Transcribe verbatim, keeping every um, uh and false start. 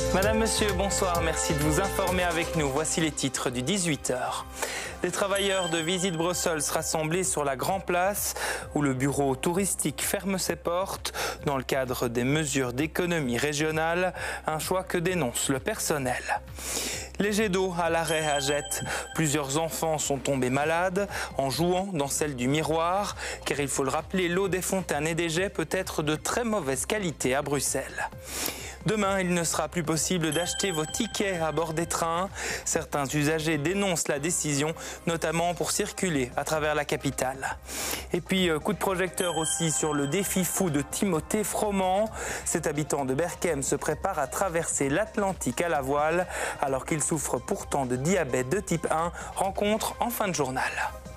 Madame, Monsieur, bonsoir. Merci de vous informer avec nous. Voici les titres du dix-huit heures. Des travailleurs de Visit Brussels rassemblés sur la Grand Place où le bureau touristique ferme ses portes dans le cadre des mesures d'économie régionale, un choix que dénonce le personnel. Les jets d'eau à l'arrêt à Jette. Plusieurs enfants sont tombés malades en jouant dans celle du miroir, car il faut le rappeler, l'eau des fontaines et des jets peut être de très mauvaise qualité à Bruxelles. Demain, il ne sera plus possible d'acheter vos tickets à bord des trains. Certains usagers dénoncent la décision, notamment pour circuler à travers la capitale. Et puis, coup de projecteur aussi sur le défi fou de Timothée Froment. Cet habitant de Berchem se prépare à traverser l'Atlantique à la voile, alors qu'il souffre pourtant de diabète de type un. Rencontre en fin de journal.